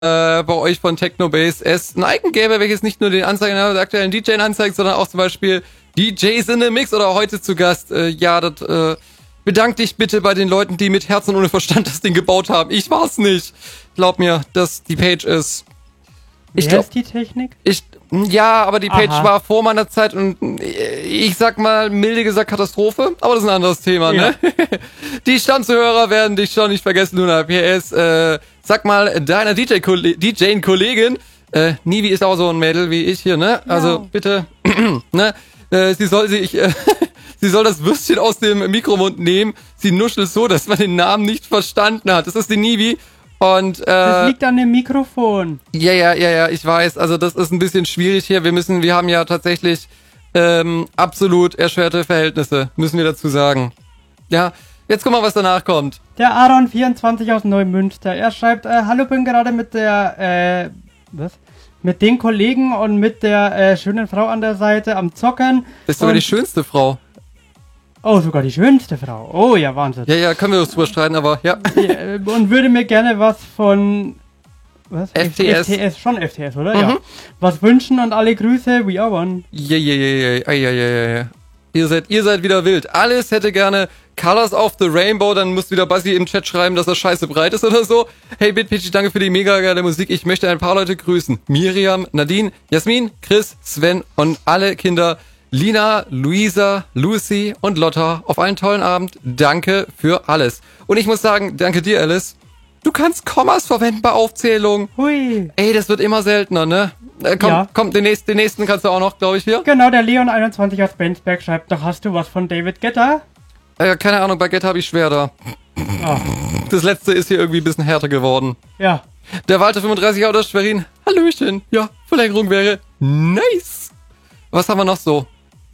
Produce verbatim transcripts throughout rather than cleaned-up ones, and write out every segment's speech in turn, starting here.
äh, bei euch von Technobase es ein Icon gäbe, welches nicht nur den Anzeigen der aktuellen D J anzeigt, sondern auch zum Beispiel D Js in the Mix oder heute zu Gast. Äh, ja, das, äh, bedank dich bitte bei den Leuten, die mit Herz und ohne Verstand das Ding gebaut haben. Ich war's nicht. Glaub mir, dass die Page ist. Ich glaub, ist die Technik? Ich, ja, aber die Page Aha. war vor meiner Zeit und ich sag mal, milde gesagt Katastrophe, aber das ist ein anderes Thema, ja. ne? Die Stammzuhörer werden dich schon nicht vergessen, Luna. P S, äh, sag mal, deiner D J-Kollegin, äh, Nivi ist auch so ein Mädel wie ich hier, ne? Ja. Also, bitte, ne? Äh, sie soll sich, äh, sie soll das Würstchen aus dem Mikromund nehmen. Sie nuschelt so, dass man den Namen nicht verstanden hat. Das ist die Nivi. Und, äh, das liegt an dem Mikrofon. Ja, ja, ja, ja, ich weiß. Also das ist ein bisschen schwierig hier. Wir müssen, wir haben ja tatsächlich ähm, absolut erschwerte Verhältnisse, müssen wir dazu sagen. Ja, jetzt guck mal, was danach kommt. Der Aaron vierundzwanzig aus Neumünster. Er schreibt, äh, hallo, bin gerade mit der, äh, was? Mit den Kollegen und mit der äh, schönen Frau an der Seite am Zocken. Bist sogar die schönste Frau. Oh, sogar die schönste Frau. Oh, ja, Wahnsinn. Ja, ja, können wir uns drüber streiten, aber ja. ja. Und würde mir gerne was von... Was? F T S. F T S, schon F T S, oder? Mhm. Ja. Was wünschen und alle Grüße, we are one. Ja, ja, ja, ja, ja, ja, ja, ja. Ihr seid, ihr seid wieder wild. Alles hätte gerne Colors of the Rainbow, dann muss wieder Basti im Chat schreiben, dass er scheiße breit ist oder so. Hey Bitpitchy, danke für die mega geile Musik. Ich möchte ein paar Leute grüßen. Miriam, Nadine, Jasmin, Chris, Sven und alle Kinder. Lina, Luisa, Lucy und Lotta auf einen tollen Abend. Danke für alles. Und ich muss sagen, danke dir, Alice. Du kannst Kommas verwenden bei Aufzählung. Hui. Ey, das wird immer seltener, ne? Äh, komm, Ja. komm, den nächsten, den nächsten kannst du auch noch, glaube ich, hier. Genau, der Leon einundzwanzig aus Bensberg schreibt, doch hast du was von David Guetta? Äh, keine Ahnung, bei Get habe ich schwer da. Oh. Das letzte ist hier irgendwie ein bisschen härter geworden. Ja. Der Walter fünfunddreißig aus Schwerin. Hallöchen. Ja, Verlängerung wäre nice. Was haben wir noch so?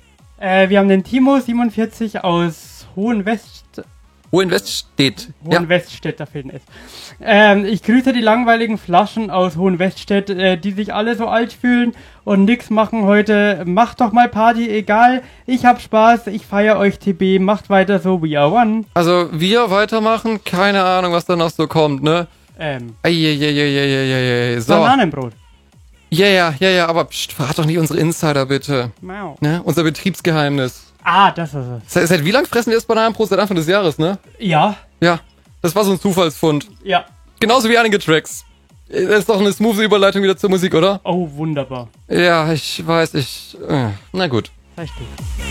Äh, wir haben den Timo siebenundvierzig aus Hohenwest... Hohenwest steht. Ja. Hohenweststedt, da fehlt ein S. Ähm, ich grüße die langweiligen Flaschen aus Hohenweststedt, äh, die sich alle so alt fühlen und nix machen heute. Macht doch mal Party, egal. Ich hab Spaß, ich feier euch T B. Macht weiter so, we are one. Also, wir weitermachen. Keine Ahnung, was da noch so kommt, ne? Ähm, Eieieiei. So. Bananenbrot. Ja, ja, ja, ja, aber pst, verrat doch nicht unsere Insider, bitte. Mau. Ne? Unser Betriebsgeheimnis. Ah, das ist es. Seit, seit wie lang fressen wir das Bananenbrot? Seit Anfang des Jahres, ne? Ja, Ja. Das war so ein Zufallsfund. ja. Genauso wie einige Tracks. Das ist doch eine smooth Überleitung wieder zur Musik, oder? Oh, wunderbar. Ja, ich weiß, ich... Äh, na gut. Richtig.